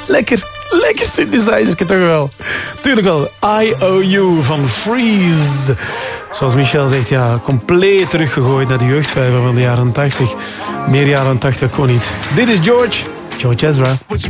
Lekker synthesizer, toch wel. Tuurlijk wel. IOU van Freeze. Zoals Michel zegt, ja, compleet teruggegooid naar de jeugdvijver van de jaren 80. Meer jaren 80 kon niet. Dit is George Ezra.